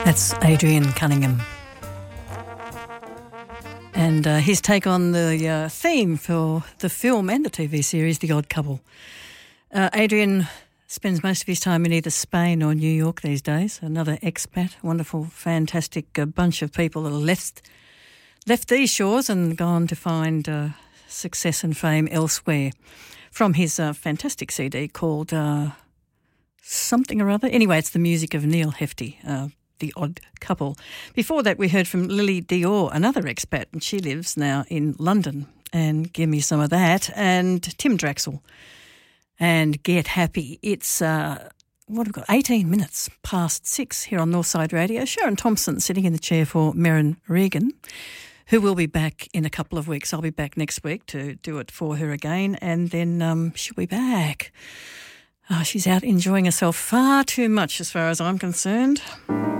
That's Adrian Cunningham. And his take on the theme for the film and the TV series, The Odd Couple. Adrian spends most of his time in either Spain or New York these days. Another expat, wonderful, fantastic bunch of people that have left these shores and gone to find success and fame elsewhere. From his fantastic CD called something or other. Anyway, it's the music of Neil Hefti, The Odd Couple. Before that, we heard from Lily Dior, another expat, and she lives now in London. And give me some of that. And Tim Draxel. And Get Happy. It's, what have we got, 18 minutes past 6 here on Northside Radio. Sharon Thompson sitting in the chair for Merrin Regan, who will be back in a couple of weeks. I'll be back next week to do it for her again, and then she'll be back. Oh, she's out enjoying herself far too much as far as I'm concerned.